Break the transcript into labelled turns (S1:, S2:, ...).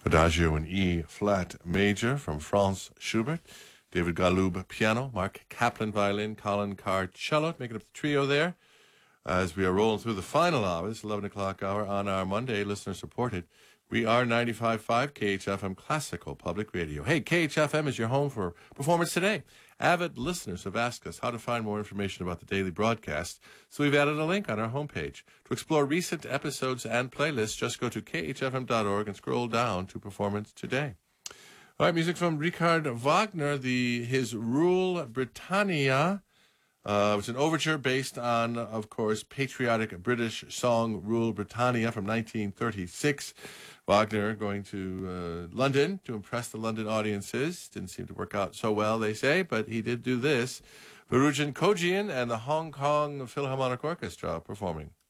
S1: Adagio in E-flat major from Franz Schubert. David Galoob piano, Mark Kaplan violin, Colin Carr cello, making up the trio there. As we are rolling through the final hour, this 11 o'clock hour on our Monday, listener supported. We are 95.5 KHFM Classical Public Radio. Hey, KHFM is your home for Performance Today. Avid listeners have asked us how to find more information about the daily broadcast, so we've added a link on our homepage. To explore recent episodes and playlists, just go to khfm.org and scroll down to Performance Today. All right, music from Richard Wagner, his Rule Britannia. It's an overture based on, of course, patriotic British song Rule Britannia from 1936. Wagner going to London to impress the London audiences. Didn't seem to work out so well, they say, but he did do this. Varujan Kojian and the Hong Kong Philharmonic Orchestra performing.